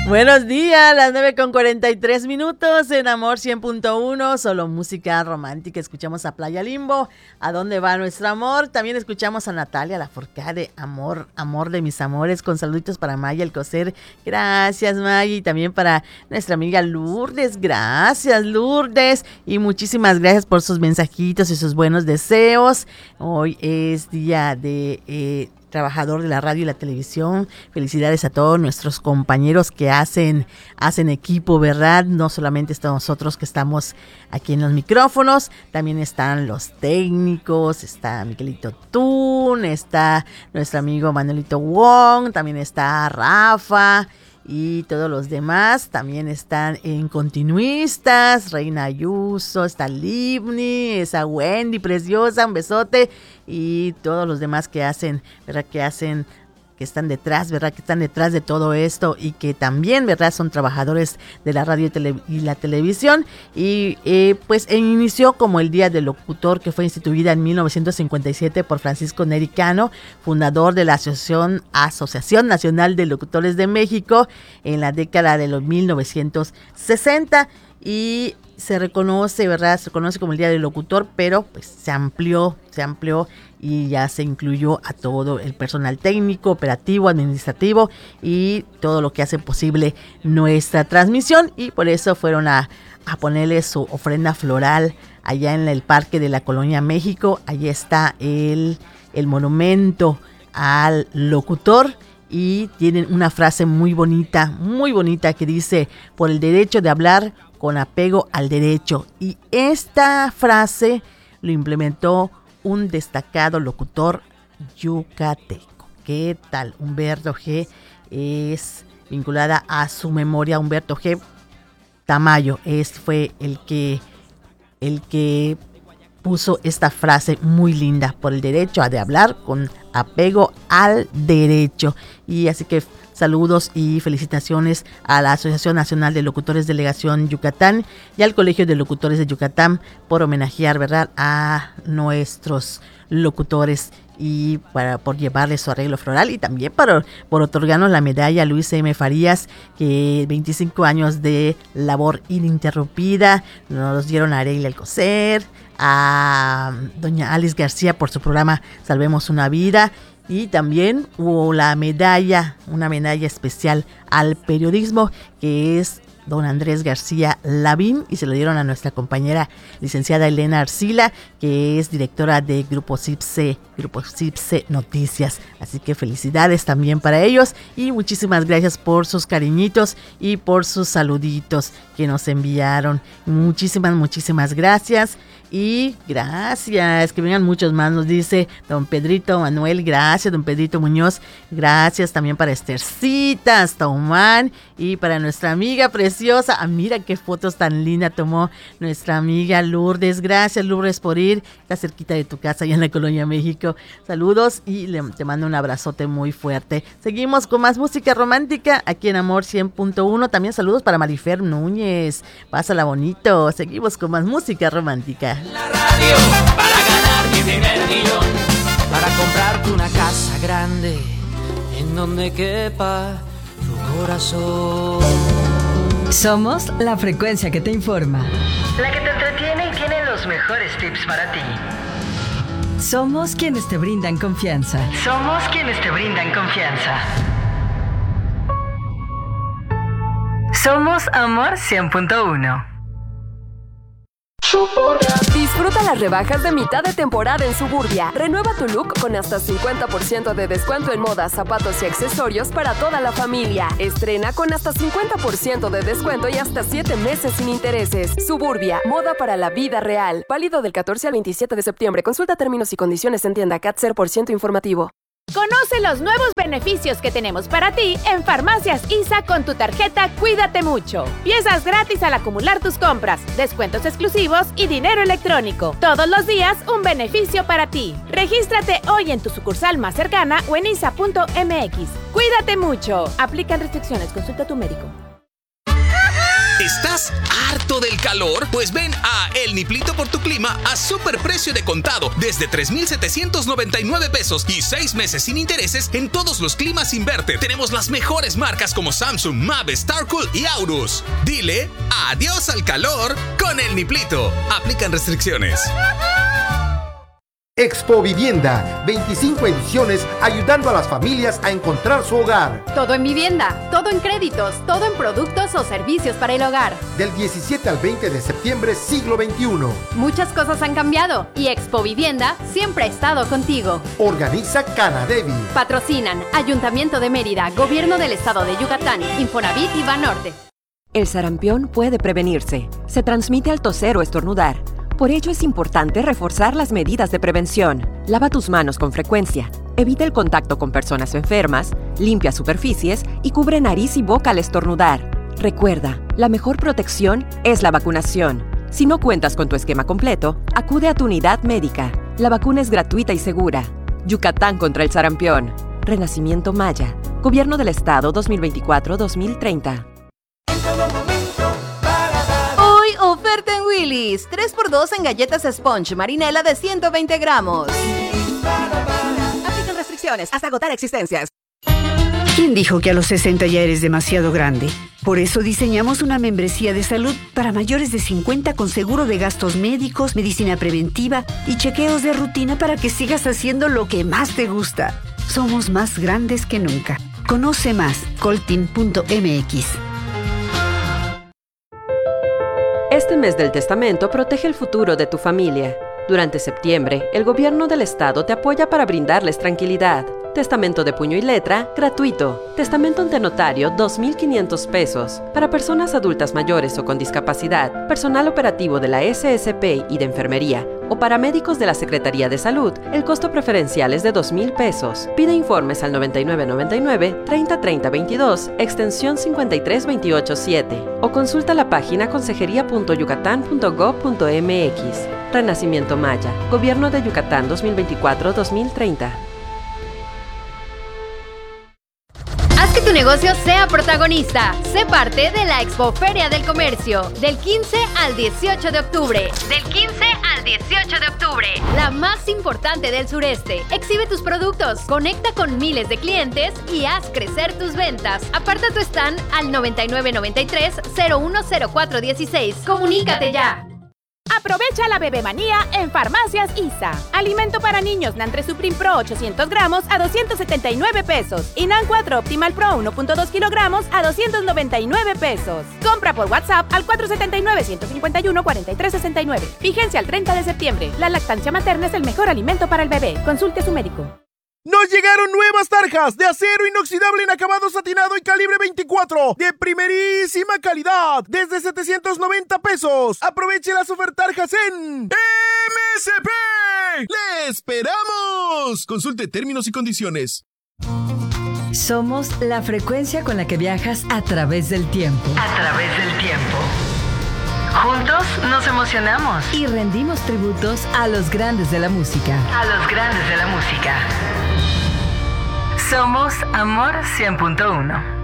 Buenos días, las 9:43 en Amor 100.1, solo música romántica. Escuchamos a Playa Limbo, ¿A dónde va nuestro amor? También escuchamos a Natalia Lafourcade, Amor, amor de mis amores, con saluditos para Maya Alcocer. Gracias, Maya, y también para nuestra amiga Lourdes. Gracias, Lourdes, y muchísimas gracias por sus mensajitos y sus buenos deseos. Hoy es día de trabajador de la radio y la televisión. Felicidades a todos nuestros compañeros que hacen equipo, ¿verdad? No solamente estamos nosotros que estamos aquí en los micrófonos, también están los técnicos, está Miguelito Tun, está nuestro amigo Manuelito Wong, también está Rafa y todos los demás. También están en continuistas, Reina Ayuso, está Livni, esa Wendy preciosa, un besote, y todos los demás que hacen, ¿verdad? Que están detrás, ¿verdad? Que están detrás de todo esto y que también, ¿verdad? Son trabajadores de la radio y la televisión. Y pues inició como el Día del Locutor, que fue instituida en 1957 por Francisco Neri Cano, fundador de la Asociación Nacional de Locutores de México en la década de los 1960. Y se reconoce, ¿verdad? Se conoce como el Día del Locutor, pero pues se amplió y ya se incluyó a todo el personal técnico, operativo, administrativo y todo lo que hace posible nuestra transmisión. Y por eso fueron a ponerle su ofrenda floral allá en el Parque de la Colonia México. Allí está el monumento al locutor. Y tienen una frase muy bonita que dice: por el derecho de hablar con apego al derecho. Y esta frase lo implementó un destacado locutor yucateco. ¿Qué tal? Humberto G. es vinculada a su memoria. Humberto G. Tamayo fue el que puso esta frase muy linda: por el derecho de hablar con apego al derecho. Y así que saludos y felicitaciones a la Asociación Nacional de Locutores Delegación Yucatán y al Colegio de Locutores de Yucatán por homenajear, ¿verdad?, a nuestros locutores y por llevarles su arreglo floral, y también por otorgarnos la medalla a Luis M. Farías, que 25 años de labor ininterrumpida. Nos dieron a Arely Alcocer, a doña Alice García por su programa Salvemos una Vida, y también hubo una medalla especial al periodismo, que es don Andrés García Lavín, y se lo dieron a nuestra compañera licenciada Elena Arcila, que es directora de Grupo CIPSE Noticias. Así que felicidades también para ellos y muchísimas gracias por sus cariñitos y por sus saluditos que nos enviaron. Muchísimas gracias. Y gracias, que vengan muchos más, nos dice don Pedrito Manuel. Gracias, don Pedrito Muñoz. Gracias también para Estercita, hasta Oman, y para nuestra amiga preciosa. Mira qué fotos tan lindas tomó nuestra amiga Lourdes. Gracias, Lourdes, por ir. Está cerquita de tu casa, allá en la Colonia México. Saludos y te mando un abrazote muy fuerte. Seguimos con más música romántica aquí en Amor 100.1. También saludos para Marifer Núñez. Pásala bonito. Seguimos con más música romántica. La radio para ganar mi primer millón, para comprarte una casa grande en donde quepa tu corazón. Somos la frecuencia que te informa, la que te entretiene y tiene los mejores tips para ti. Somos quienes te brindan confianza. Somos quienes te brindan confianza. Somos Amor 100.1. Disfruta las rebajas de mitad de temporada en Suburbia. Renueva tu look con hasta 50% de descuento en modas, zapatos y accesorios para toda la familia. Estrena con hasta 50% de descuento y hasta 7 meses sin intereses. Suburbia, moda para la vida real. Válido del 14 al 27 de septiembre. Consulta términos y condiciones en tienda CAT 0% informativo. Conoce los nuevos beneficios que tenemos para ti en Farmacias ISA con tu tarjeta Cuídate Mucho. Piezas gratis al acumular tus compras, descuentos exclusivos y dinero electrónico. Todos los días un beneficio para ti. Regístrate hoy en tu sucursal más cercana o en isa.mx. Cuídate mucho. Aplican restricciones. Consulta a tu médico. ¿Estás harto del calor? Pues ven a El Niplito por tu clima a superprecio de contado desde 3,799 pesos y 6 meses sin intereses en todos los climas Inverter. Tenemos las mejores marcas como Samsung, Mave, Starcool y Aurus. Dile adiós al calor con El Niplito. Aplican restricciones. Expo Vivienda, 25 ediciones ayudando a las familias a encontrar su hogar. Todo en vivienda, todo en créditos, todo en productos o servicios para el hogar. Del 17 al 20 de septiembre, siglo XXI. Muchas cosas han cambiado y Expo Vivienda siempre ha estado contigo. Organiza Canadevi. Patrocinan Ayuntamiento de Mérida, Gobierno del Estado de Yucatán, Infonavit y Banorte. El sarampión puede prevenirse. Se transmite al toser o estornudar. Por ello es importante reforzar las medidas de prevención. Lava tus manos con frecuencia. Evita el contacto con personas enfermas, limpia superficies y cubre nariz y boca al estornudar. Recuerda, la mejor protección es la vacunación. Si no cuentas con tu esquema completo, acude a tu unidad médica. La vacuna es gratuita y segura. Yucatán contra el sarampión. Renacimiento Maya. Gobierno del Estado 2024-2030. Oferta en Willy's, 3x2 en galletas Sponge Marinela de 120 gramos. Aplican restricciones hasta agotar existencias. ¿Quién dijo que a los 60 ya eres demasiado grande? Por eso diseñamos una membresía de salud para mayores de 50 con seguro de gastos médicos, medicina preventiva y chequeos de rutina para que sigas haciendo lo que más te gusta. Somos más grandes que nunca. Conoce más, colteam.mx. Este mes del testamento protege el futuro de tu familia. Durante septiembre, el gobierno del estado te apoya para brindarles tranquilidad. Testamento de puño y letra, gratuito. Testamento ante notario, 2,500 pesos. Para personas adultas mayores o con discapacidad, personal operativo de la SSP y de enfermería, o paramédicos de la Secretaría de Salud, el costo preferencial es de 2,000 pesos. Pide informes al 9999-303022, extensión 53287, o consulta la página consejería.yucatán.gov.mx. Renacimiento Maya, Gobierno de Yucatán 2024-2030. Haz que tu negocio sea protagonista. Sé parte de la Expoferia del Comercio, del 15 al 18 de octubre. Del 15 al 18 de octubre. La más importante del sureste. Exhibe tus productos, conecta con miles de clientes y haz crecer tus ventas. Aparta tu stand al 9993-010416. ¡Comunícate ya! Aprovecha la bebemanía en Farmacias ISA. Alimento para niños Nantre Supreme Pro 800 gramos a 279 pesos. Y Nan 4 Optimal Pro 1.2 kilogramos a 299 pesos. Compra por WhatsApp al 479-151-4369. Vigencia al 30 de septiembre. La lactancia materna es el mejor alimento para el bebé. Consulte a su médico. ¡Nos llegaron nuevas tarjas de acero inoxidable en acabado satinado y calibre 24 de primerísima calidad desde 790 pesos! ¡Aproveche las ofertarjas en MSP! ¡Le esperamos! Consulte términos y condiciones. Somos la frecuencia con la que viajas a través del tiempo. A través del tiempo. Juntos nos emocionamos. Y rendimos tributos a los grandes de la música. A los grandes de la música. Somos Amor 100.1.